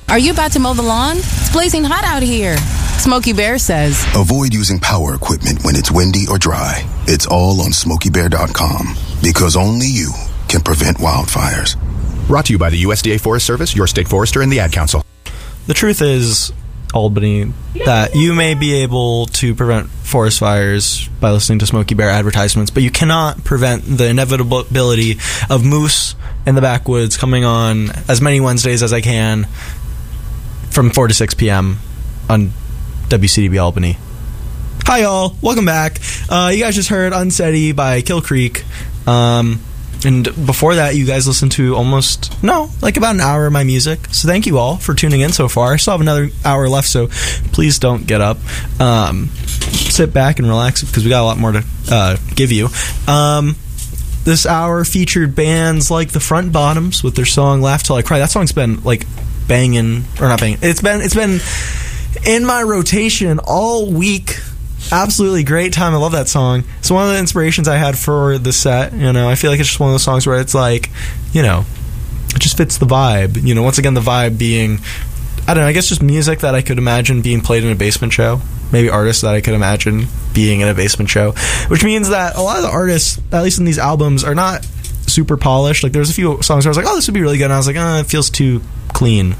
Are you about to mow the lawn? It's blazing hot out here. Smokey Bear says, avoid using power equipment when it's windy or dry. It's all on SmokeyBear.com, because only you can prevent wildfires. Brought to you by the USDA Forest Service, your state forester, and the Ad Council. The truth is, Albany, that you may be able to prevent forest fires by listening to Smokey Bear advertisements, but you cannot prevent the inevitability of moose in the backwoods coming on as many Wednesdays as I can from 4 to 6 p.m. on WCDB Albany. Hi, y'all. Welcome back. You guys just heard Unsteady by Kill Creek. And before that, you guys listened to about an hour of my music. So thank you all for tuning in so far. I still have another hour left, so please don't get up. Sit back and relax because we got a lot more to give you. This hour featured bands like the Front Bottoms with their song Laugh Till I Cry. That song's been banging, or not banging. It's been in my rotation all week. Absolutely great time. I love that song. It's one of the inspirations I had for the set. I feel like it's just one of those songs where it's it just fits the vibe. Once again, the vibe being, I don't know, I guess just music that I could imagine being played in a basement show. Maybe artists that I could imagine being in a basement show. Which means that a lot of the artists, at least in these albums, are not super polished. There's a few songs where I was like, oh, this would be really good. And I was like, it feels too clean,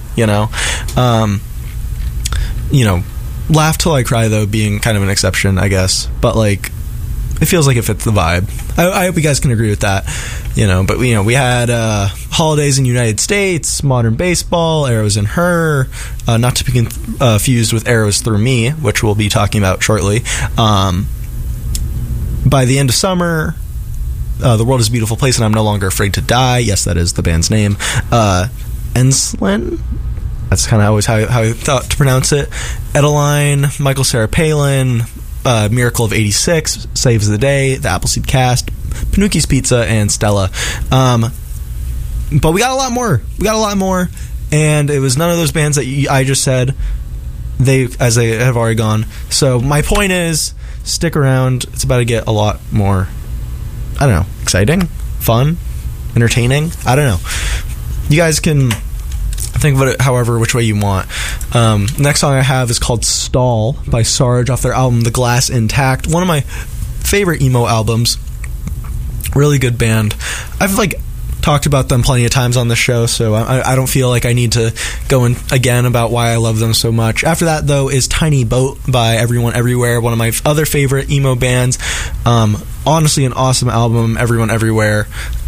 Laugh Till I Cry, though, being kind of an exception, I guess. But, it feels like it fits the vibe. I hope you guys can agree with that. But, we had Holidays in the United States, Modern Baseball, Arrows in Her, not to be confused with Arrows Through Me, which we'll be talking about shortly. By the End of Summer, The World is a Beautiful Place and I'm No Longer Afraid to Die. Yes, that is the band's name. Enslin? That's kind of always how I thought to pronounce it. Edeline, Michael Sarah Palin, Miracle of 86, Saves the Day, The Appleseed Cast, Panucci's Pizza, and Stella. But we got a lot more. And it was none of those bands that I just said, they have already gone. So my point is, stick around. It's about to get a lot more, I don't know, exciting, fun, entertaining. I don't know. You guys can think of it however which way you want. Next song I have is called Stall by Sarge off their album The Glass Intact. One of my favorite emo albums. Really good band. I've talked about them plenty of times on the show, so I don't feel like I need to go in again about why I love them so much. After that, though, is Tiny Boat by Everyone Everywhere, one of my other favorite emo bands. Honestly, an awesome album, Everyone Everywhere.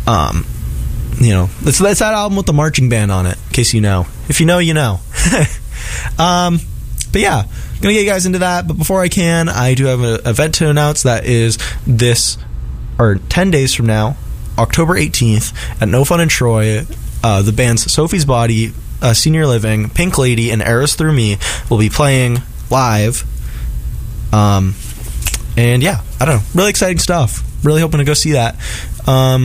It's that album with the marching band on it, in case you know. If you know, you know. But yeah, I'm going to get you guys into that. But before I can, I do have an event to announce that is 10 days from now, October 18th, at No Fun in Troy. The bands Sophie's Body, Senior Living, Pink Lady, and Arrows Through Me will be playing live. And yeah, I don't know. Really exciting stuff. Really hoping to go see that.